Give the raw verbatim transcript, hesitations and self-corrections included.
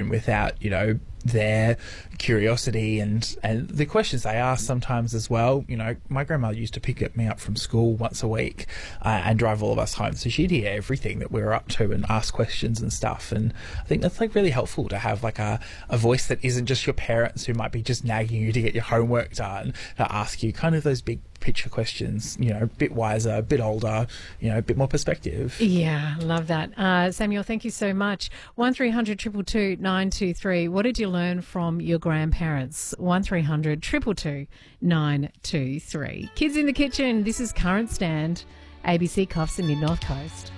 without, you know, their curiosity and, and the questions they ask sometimes as well. You know, my grandma used to pick me up from school once a week uh, and drive all of us home. So she'd hear everything that we were up to and ask questions and stuff. And I think that's like really helpful to have like a, a voice that isn't just your parents who might be just nagging you to get your homework done, to ask you kind of those big picture questions, you know, a bit wiser, a bit older, you know, a bit more perspective. Yeah, love that. Uh, Samuel, thank you so much. one three hundred two two two nine two three. What did you learn from your grandparents? one three hundred two two two nine two three. Kids in the Kitchen. This is Current Stand, A B C Coffs and Mid North Coast.